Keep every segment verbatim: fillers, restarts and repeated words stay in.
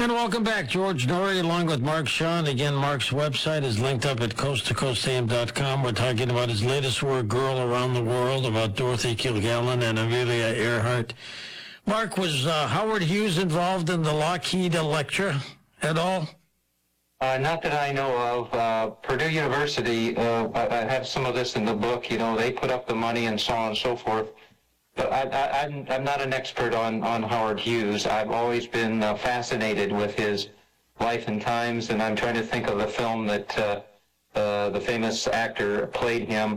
And welcome back. George Noory along with Mark Sean. Again, Mark's website is linked up at coast to coast a m dot com. We're talking about his latest work, Girl Around the World, about Dorothy Kilgallen and Amelia Earhart. Mark, was uh, Howard Hughes involved in the Lockheed Electra at all? Uh, not that I know of. Uh, Purdue University, uh, I, I have some of this in the book, you know, they put up the money and so on and so forth. But I, I, I'm, I'm not an expert on, on Howard Hughes. I've always been uh, fascinated with his life and times, and I'm trying to think of the film that uh, uh, the famous actor played him.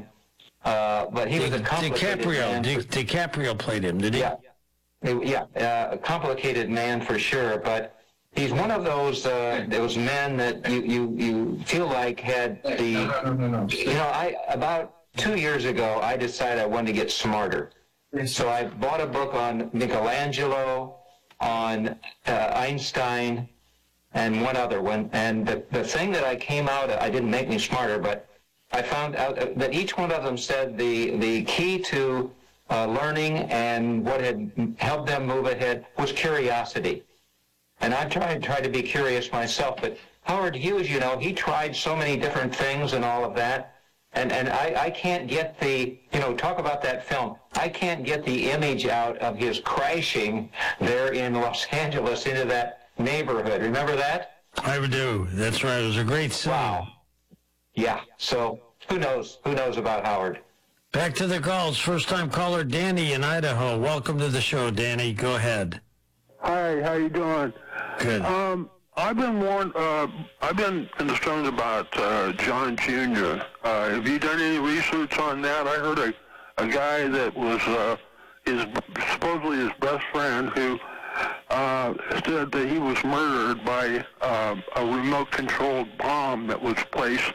Uh, but he Di- was a complicated DiCaprio. man. Di- For, DiCaprio played him, did he? yeah, yeah, uh, a complicated man for sure, but he's one of those uh, those men that you, you, you feel like had the, you know, I about two years ago, I decided I wanted to get smarter. So I bought a book on Michelangelo, on uh, Einstein, and one other one. And the, the thing that I came out, I didn't make me smarter, but I found out that each one of them said the, the key to uh, learning and what had helped them move ahead was curiosity. And I tried, tried to be curious myself, but Howard Hughes, you know, he tried so many different things and all of that. And and I, I can't get the, you know, talk about that film. I can't get the image out of his crashing there in Los Angeles into that neighborhood. Remember that? I do. That's right. It was a great scene. Wow. Yeah. So who knows? Who knows about Howard? Back to the calls. First-time caller Danny in Idaho. Welcome to the show, Danny. Go ahead. Hi, how you doing? Good. Um, I've been warned. Uh, I've been concerned about uh, John Junior Uh, have you done any research on that? I heard a, a guy that was uh, his supposedly his best friend who uh, said that he was murdered by uh, a remote-controlled bomb that was placed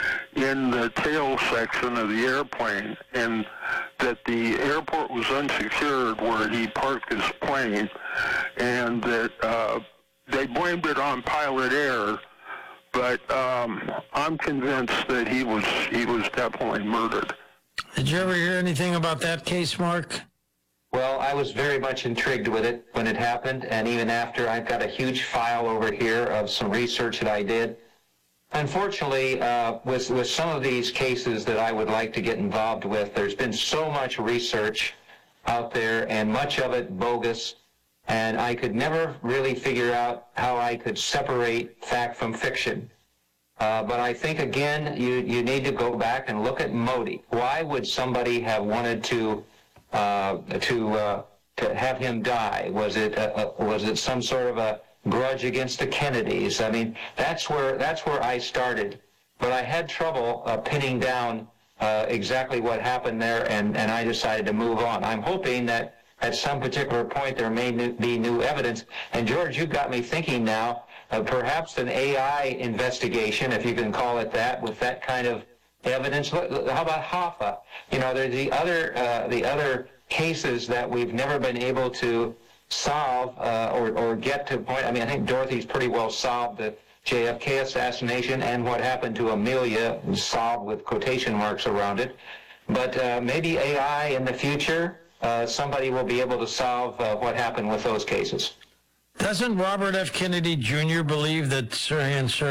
in the tail section of the airplane, and that the airport was unsecured where he parked his plane, and that uh, they blamed it on Pilot Air, but um, I'm convinced that he was he was definitely murdered. Did you ever hear anything about that case, Mark? Well, I was very much intrigued with it when it happened, and even after. I've got a huge file over here of some research that I did. Unfortunately, uh, with, with some of these cases that I would like to get involved with, there's been so much research out there, and much of it bogus, and I could never really figure out how I could separate fact from fiction. Uh, but I think, again, you, you need to go back and look at Modi. Why would somebody have wanted to uh, to uh, to have him die? Was it a, a, was it some sort of a grudge against the Kennedys? I mean, that's where that's where I started. But I had trouble uh, pinning down uh, exactly what happened there, and, and I decided to move on. I'm hoping that at some particular point there may new, be new evidence. And George, you got me thinking now, uh, perhaps an A I investigation, if you can call it that, with that kind of evidence. How about Hoffa? You know, there's the other uh, the other cases that we've never been able to solve uh, or, or get to a point. I mean, I think Dorothy's pretty well solved, the J F K assassination, and what happened to Amelia, solved with quotation marks around it. But uh, maybe A I in the future, uh, somebody will be able to solve uh, what happened with those cases. Doesn't Robert F. Kennedy Junior believe that Sirhan Sir